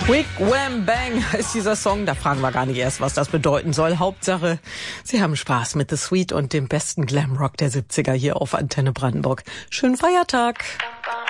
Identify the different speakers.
Speaker 1: Wig Wham Bang ist dieser Song. Da fragen wir gar nicht erst, was das bedeuten soll. Hauptsache, Sie haben Spaß mit The Sweet und dem besten Glamrock der 70er hier auf Antenne Brandenburg. Schönen Feiertag.